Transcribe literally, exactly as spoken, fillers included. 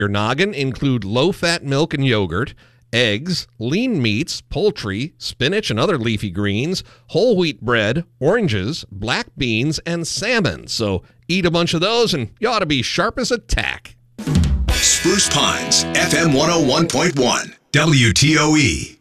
Your noggin include low-fat milk and yogurt, eggs, lean meats, poultry, spinach and other leafy greens, whole wheat bread, oranges, black beans, and salmon. So eat a bunch of those and you ought to be sharp as a tack. Spruce Pines, F M one oh one point one, W T O E.